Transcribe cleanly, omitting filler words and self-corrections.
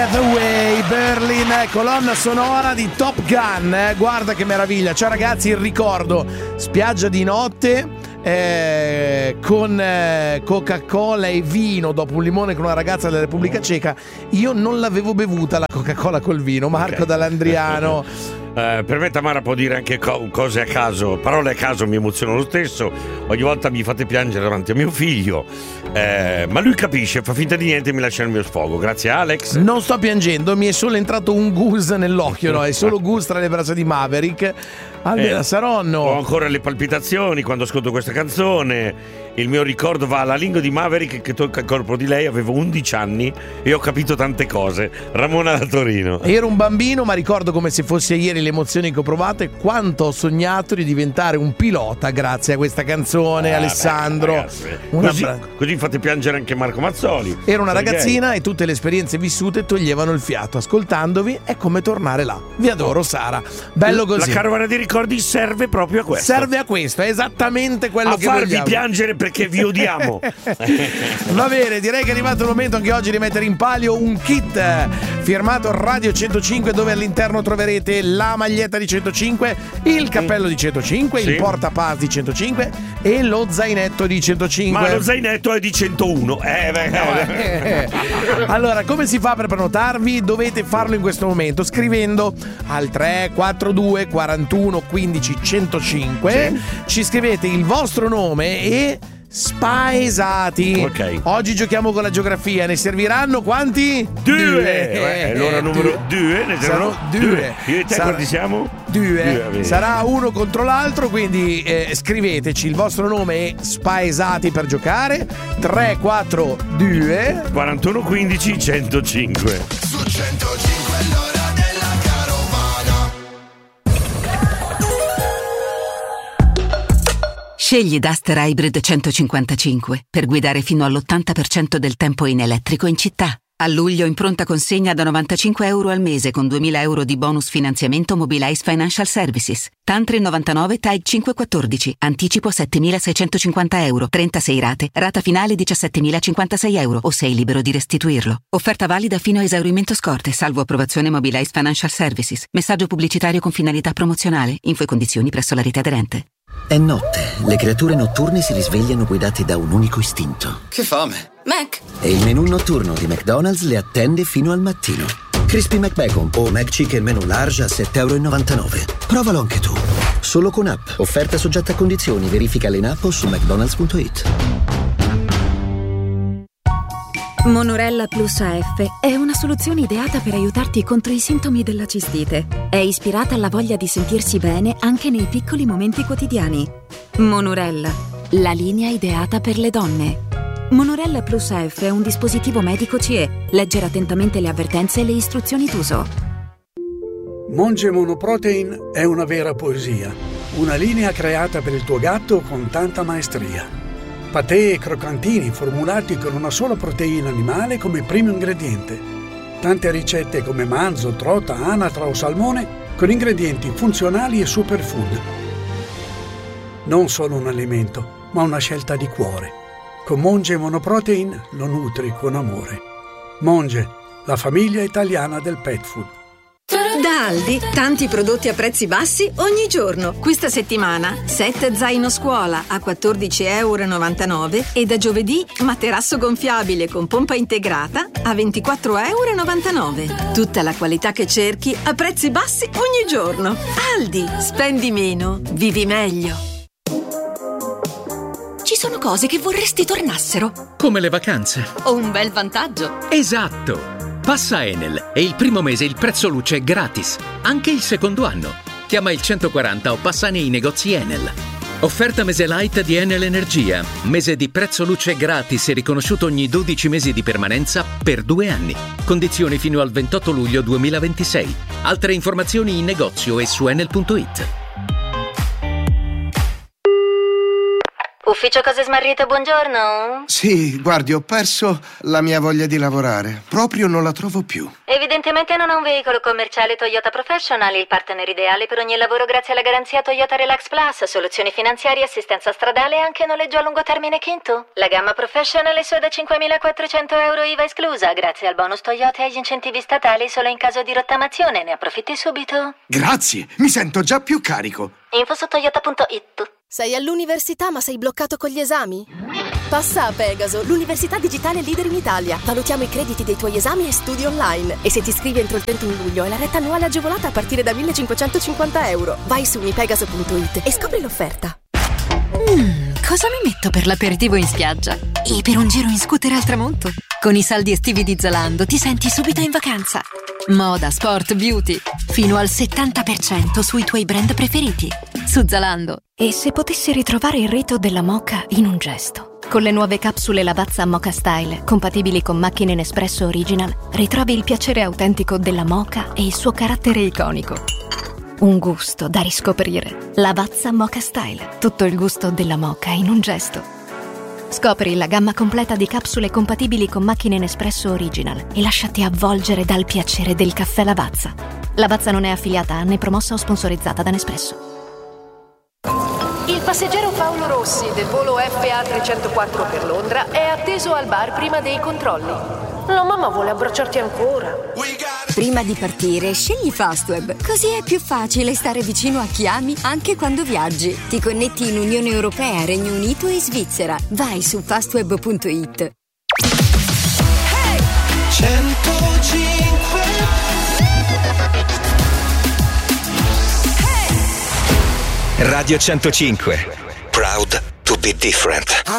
The Way, Berlin, colonna sonora di Top Gun, guarda che meraviglia. Ciao ragazzi, il ricordo, spiaggia di notte con Coca-Cola e vino dopo un limone con una ragazza della Repubblica Ceca. Io non l'avevo bevuta la Coca-Cola col vino, Marco Dall'Andriano. Per me Tamara può dire anche cose a caso, parole a caso, mi emoziono lo stesso. Ogni volta mi fate piangere davanti a mio figlio, ma lui capisce, fa finta di niente e mi lascia il mio sfogo. Grazie Alex. Non sto piangendo, mi è solo entrato un Goose nell'occhio, no? È solo Goose tra le braccia di Maverick. Albera Saronno. Ho ancora le palpitazioni quando ascolto questa canzone. Il mio ricordo va alla lingua di Maverick che tocca il corpo di lei. Avevo 11 anni e ho capito tante cose. Ramona da Torino. Ero un bambino, ma ricordo come se fosse ieri le emozioni che ho provato e quanto ho sognato di diventare un pilota grazie a questa canzone. Alessandro. Così fate piangere anche Marco Mazzoli. Ero una ragazzina e tutte le esperienze vissute toglievano il fiato. Ascoltandovi è come tornare là. Vi adoro Sara. Bello così. La carovana dei ricordi serve proprio a questo. Serve a questo, è esattamente quello che vogliamo. A farvi piangere perché vi odiamo. Va bene, direi che è arrivato il momento anche oggi di mettere in palio un kit firmato Radio 105, dove all'interno troverete la maglietta di 105, il cappello di 105, il portapaz di 105 e lo zainetto di 105. Ma lo zainetto è di 101. Allora, come si fa per prenotarvi? Dovete farlo in questo momento scrivendo al 342 41 15 105. Ci scrivete il vostro nome e spaesati. Ok. Oggi giochiamo con la geografia. Ne serviranno quanti? Due. Allora numero 2 ne saranno due. Io e te quanti siamo? Due. Sarà uno contro l'altro, quindi scriveteci il vostro nome e spaesati per giocare. 342 41 15 105. Su 105 l'ora della carovana. Scegli Duster Hybrid 155 per guidare fino all'80% del tempo in elettrico in città. A luglio in pronta consegna da €95 al mese con 2.000 euro di bonus finanziamento Mobilize Financial Services. Tantri 99 TAG 514. Anticipo 7.650 euro. 36 rate. Rata finale 17.056 euro o sei libero di restituirlo. Offerta valida fino a esaurimento scorte, salvo approvazione Mobilize Financial Services. Messaggio pubblicitario con finalità promozionale. Info e condizioni presso la rete aderente. È notte. Le creature notturne si risvegliano guidate da un unico istinto. Che fame. Mac. E il menù notturno di McDonald's le attende fino al mattino. Crispy McBacon o McChicken menù large a €7,99. Provalo anche tu. Solo con app. Offerta soggetta a condizioni. Verificale in app o su mcdonalds.it. Monorella Plus AF è una soluzione ideata per aiutarti contro i sintomi della cistite. È ispirata alla voglia di sentirsi bene anche nei piccoli momenti quotidiani. Monorella, la linea ideata per le donne. Monorella Plus AF è un dispositivo medico CE. Leggere attentamente le avvertenze e le istruzioni d'uso. Monge Monoprotein è una vera poesia. Una linea creata per il tuo gatto con tanta maestria. Patè e croccantini formulati con una sola proteina animale come primo ingrediente. Tante ricette come manzo, trota, anatra o salmone con ingredienti funzionali e superfood. Non solo un alimento, ma una scelta di cuore. Con Monge Monoprotein lo nutri con amore. Monge, la famiglia italiana del pet food. Da Aldi, tanti prodotti a prezzi bassi ogni giorno. Questa settimana, set zaino scuola a €14,99 e da giovedì materasso gonfiabile con pompa integrata a €24,99. Tutta la qualità che cerchi a prezzi bassi ogni giorno. Aldi, spendi meno, vivi meglio. Ci sono cose che vorresti tornassero. Come le vacanze. O un bel vantaggio. Esatto! Passa Enel e il primo mese il prezzo luce è gratis, anche il secondo anno. Chiama il 140 o passa nei negozi Enel. Offerta mese light di Enel Energia. Mese di prezzo luce gratis e riconosciuto ogni 12 mesi di permanenza per 2 anni. Condizioni fino al 28 luglio 2026. Altre informazioni in negozio e su enel.it. Ufficio Cose Smarrite, buongiorno. Sì, guardi, ho perso la mia voglia di lavorare. Proprio non la trovo più. Evidentemente non ha un veicolo commerciale Toyota Professional, il partner ideale per ogni lavoro grazie alla garanzia Toyota Relax Plus, soluzioni finanziarie, assistenza stradale e anche noleggio a lungo termine Kinto. La gamma Professional è sua da 5.400 euro IVA esclusa, grazie al bonus Toyota e agli incentivi statali solo in caso di rottamazione. Ne approfitti subito. Grazie, mi sento già più carico. Info su toyota.it. Sei all'università ma sei bloccato con gli esami? Passa a Pegaso, l'università digitale leader in Italia. Valutiamo i crediti dei tuoi esami e studi online. E se ti iscrivi entro il 31 luglio hai la retta annuale agevolata a partire da 1.550 euro. Vai su mipegaso.it e scopri l'offerta. Cosa mi metto per l'aperitivo in spiaggia? E per un giro in scooter al tramonto? Con i saldi estivi di Zalando ti senti subito in vacanza. Moda, sport, beauty. Fino al 70% sui tuoi brand preferiti. Su Zalando. E se potessi ritrovare il rito della moka in un gesto? Con le nuove capsule Lavazza Moka Style, compatibili con macchine Nespresso Original, ritrovi il piacere autentico della moka e il suo carattere iconico. Un gusto da riscoprire. Lavazza Moka Style. Tutto il gusto della moka in un gesto. Scopri la gamma completa di capsule compatibili con macchine Nespresso Original e lasciati avvolgere dal piacere del caffè Lavazza. Lavazza non è affiliata a né promossa o sponsorizzata da Nespresso. Il passeggero Paolo Rossi del volo FA 304 per Londra è atteso al bar prima dei controlli. La mamma vuole abbracciarti ancora. Prima di partire, scegli Fastweb, così è più facile stare vicino a chi ami anche quando viaggi. Ti connetti in Unione Europea, Regno Unito e Svizzera. Vai su fastweb.it. Hey! 105 Radio 105. Proud to be different.